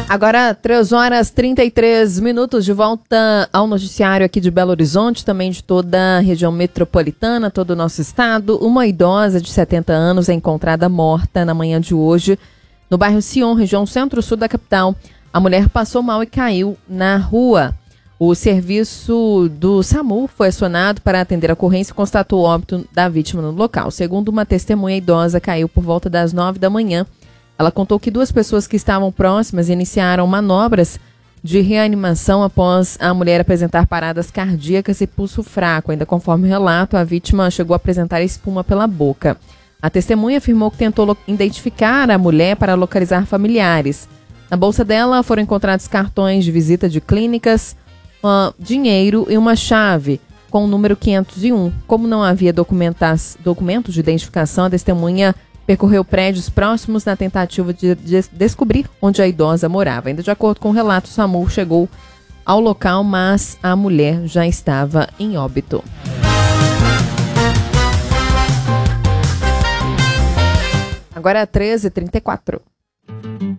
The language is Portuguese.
Agora, 3h33, de volta ao noticiário aqui de Belo Horizonte, também de toda a região metropolitana, todo o nosso estado. Uma idosa de 70 anos é encontrada morta na manhã de hoje, no bairro Sion, região centro-sul da capital. A mulher passou mal e caiu na rua. O serviço do SAMU foi acionado para atender a ocorrência e constatou o óbito da vítima no local. Segundo uma testemunha, a idosa caiu por volta das 9 da manhã. Ela contou que duas pessoas que estavam próximas iniciaram manobras de reanimação após a mulher apresentar paradas cardíacas e pulso fraco. Ainda conforme o relato, a vítima chegou a apresentar espuma pela boca. A testemunha afirmou que tentou identificar a mulher para localizar familiares. Na bolsa dela foram encontrados cartões de visita de clínicas, dinheiro e uma chave com o número 501. Como não havia documentos de identificação, a testemunha percorreu prédios próximos na tentativa de descobrir onde a idosa morava. Ainda de acordo com o relato, o SAMU chegou ao local, mas a mulher já estava em óbito. Agora é 13h34.